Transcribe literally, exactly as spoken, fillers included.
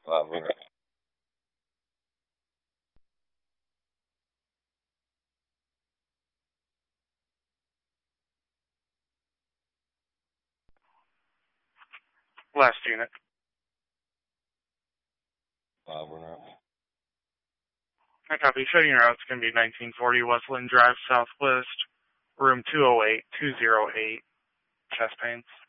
Five hundred. Last unit. Five hundred. I copy. Showing your route's going to be nineteen forty Westland Drive, Southwest, room two oh eight, two oh eight, chest pains.